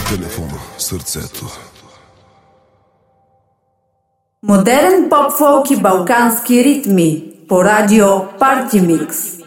телефона, сърцето. Модерен поп-фолк и балкански ритми по радио Party Mix.